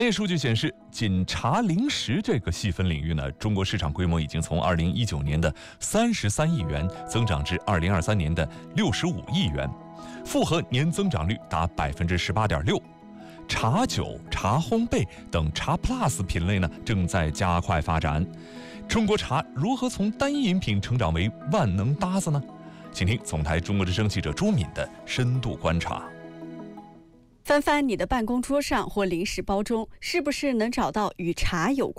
业数据显示，仅茶零食这个细分领域呢，中国市场规模已经从2019年的33亿元增长至2023年的65亿元，复合年增长率达18.6%。茶酒、茶烘焙等茶 Plus 品类呢，正在加快发展。中国茶如何从单一饮品成长为万能搭子呢？请听总台中国之声记者朱敏的深度观察。 翻翻你的办公桌上或零食包中，是不是能找到与茶有关